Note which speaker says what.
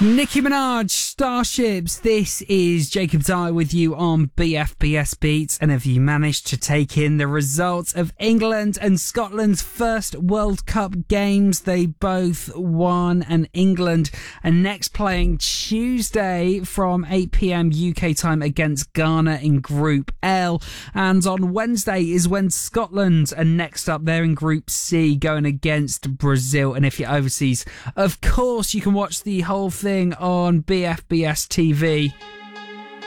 Speaker 1: Nicki Minaj, Starships. This is Jacob Dye with you on BFBS Beats. And have you managed to take in the results of England and Scotland's first World Cup games? They both won, and England are next playing Tuesday from 8 p.m. UK time against Ghana in Group L. And on Wednesday is when Scotland are next up. They're in Group C going against Brazil. And if you're overseas, of course, you can watch the whole thing on BFBS TV.